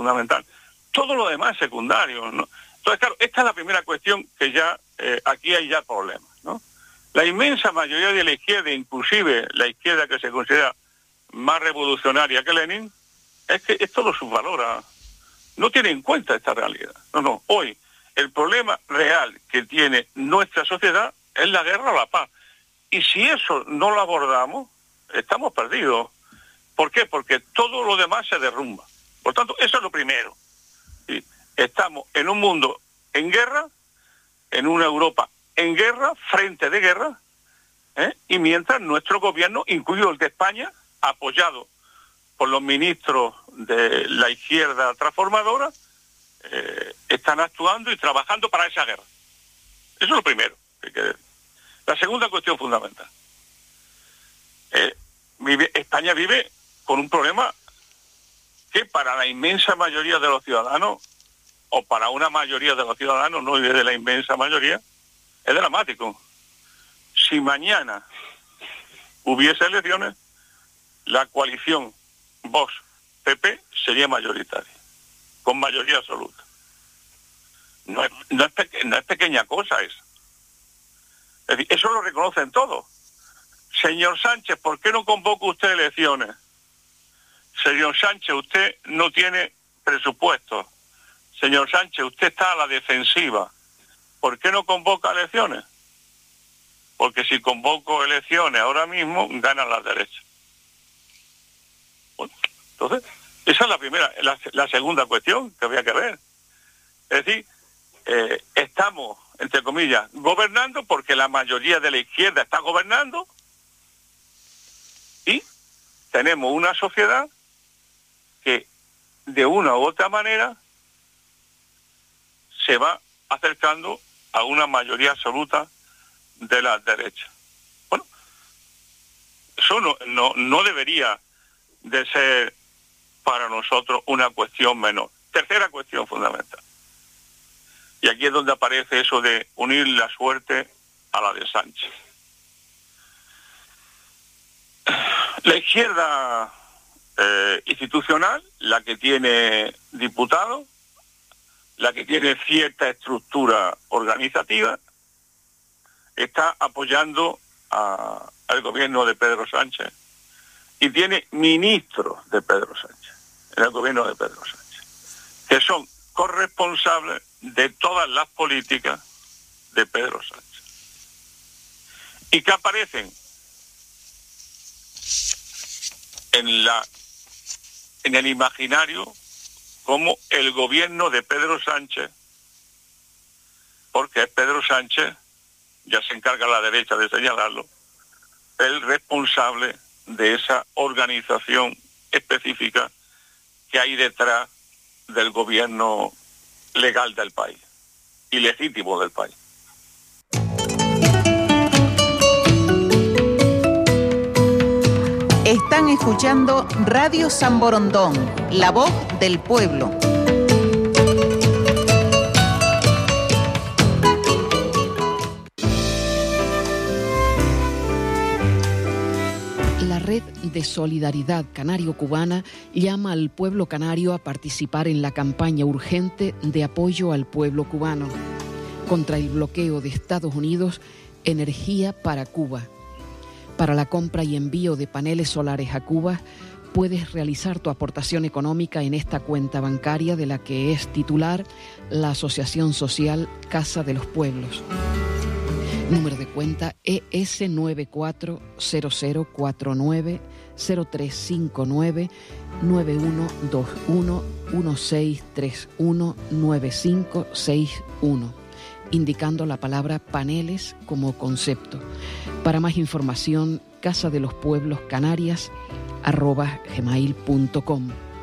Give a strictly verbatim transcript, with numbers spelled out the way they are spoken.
fundamental. Todo lo demás es secundario, ¿no? Entonces, claro, esta es la primera cuestión que ya, eh, aquí hay ya problemas, ¿no? La inmensa mayoría de la izquierda, inclusive la izquierda que se considera más revolucionaria que Lenin, es que esto lo subvalora, no tiene en cuenta esta realidad. No, no, hoy el problema real que tiene nuestra sociedad es la guerra o la paz. Y si eso no lo abordamos, estamos perdidos. ¿Por qué? Porque todo lo demás se derrumba. Por tanto, eso es lo primero. ¿Sí? Estamos en un mundo en guerra, en una Europa en guerra, frente de guerra, ¿eh? Y mientras nuestro gobierno, incluido el de España, apoyado por los ministros de la izquierda transformadora, eh, están actuando y trabajando para esa guerra. Eso es lo primero que hay que decir. La segunda cuestión fundamental. Eh, vive, España vive con un problema que para la inmensa mayoría de los ciudadanos, o para una mayoría de los ciudadanos, no de la inmensa mayoría, es dramático. Si mañana hubiese elecciones, la coalición Vox-P P sería mayoritaria, con mayoría absoluta. No es, no es, peque, no es pequeña cosa eso. Es decir, eso lo reconocen todos. Señor Sánchez, ¿por qué no convoca usted elecciones? Señor Sánchez, usted no tiene presupuesto. Señor Sánchez, usted está a la defensiva. ¿Por qué no convoca elecciones? Porque si convoco elecciones ahora mismo, ganan las derechas. Bueno, entonces, esa es la primera. La, la segunda cuestión que había que ver. Es decir, eh, estamos, entre comillas, gobernando porque la mayoría de la izquierda está gobernando y tenemos una sociedad que de una u otra manera se va acercando a una mayoría absoluta de la derecha. Bueno, eso no, no, no debería de ser para nosotros una cuestión menor. Tercera cuestión fundamental. Y aquí es donde aparece eso de unir la suerte a la de Sánchez. La izquierda eh, institucional, la que tiene diputados, la que tiene cierta estructura organizativa, está apoyando a, al gobierno de Pedro Sánchez y tiene ministros de Pedro Sánchez, en el gobierno de Pedro Sánchez, que son corresponsables de todas las políticas de Pedro Sánchez y que aparecen en la en el imaginario como el gobierno de Pedro Sánchez, porque es Pedro Sánchez, ya se encarga la derecha de señalarlo, el responsable de esa organización específica que hay detrás del gobierno legal del país y legítimo del país. Están escuchando Radio San Borondón, la voz del pueblo. La Red de Solidaridad Canario-Cubana llama al pueblo canario a participar en la campaña urgente de apoyo al pueblo cubano contra el bloqueo de Estados Unidos, Energía para Cuba. Para la compra y envío de paneles solares a Cuba, puedes realizar tu aportación económica en esta cuenta bancaria de la que es titular la Asociación Social Casa de los Pueblos. Número de cuenta E S nueve cuatro cero cero cuatro nueve cero tres cinco nueve nueve uno dos uno uno seis tres uno nueve cinco seis uno, indicando la palabra paneles como concepto. Para más información, casa de los pueblos canarias arroba gmail punto com.